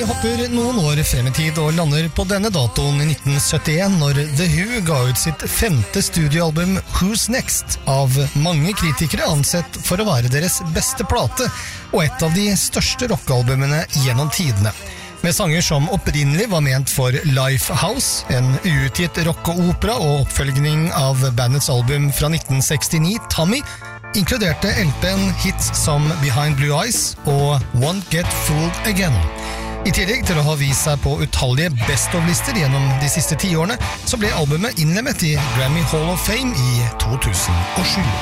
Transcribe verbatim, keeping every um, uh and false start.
Vi hopper noen år frem i tid og lander på denne datoen i nitten syttien, når The Who ga ut sitt femte studioalbum Who's Next, av mange kritikere ansett for å være deres beste plate, og et av de største rockealbumene gjennom tidene. Med sanger som opprinnelig var ment for Lifehouse, en uutgitt rock og opera og oppfølgning av bandets album fra nitten sekstini, Tommy, inkluderte L P-en hits som Behind Blue Eyes og Won't Get Fooled Again. I tillegg til å ha vist seg på utallige best-of-lister gjennom de siste ti årene, så ble albumet innlemmet i Grammy Hall of Fame i to tusen og sju.